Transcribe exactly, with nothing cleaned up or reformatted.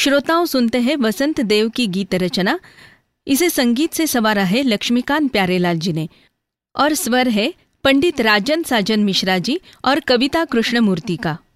श्रोताओं, सुनते हैं वसंत देव की गीत रचना। इसे संगीत से संवारा है लक्ष्मीकांत प्यारेलाल जी ने और स्वर है पंडित राजन साजन मिश्रा जी और कविता कृष्णमूर्ति का।